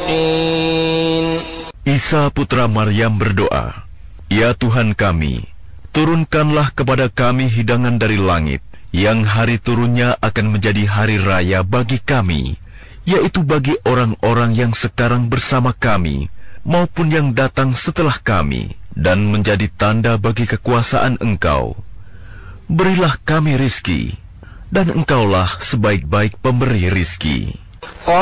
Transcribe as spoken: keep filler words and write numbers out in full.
موقين. Isa putra Maryam berdoa, "Ya Tuhan kami, turunkanlah kepada kami hidangan dari langit, yang hari turunnya akan menjadi hari raya bagi kami, yaitu bagi orang-orang yang sekarang bersama kami, maupun yang datang setelah kami, dan menjadi tanda bagi kekuasaan Engkau. Berilah kami rizki, dan Engkaulah sebaik-baik pemberi rizki."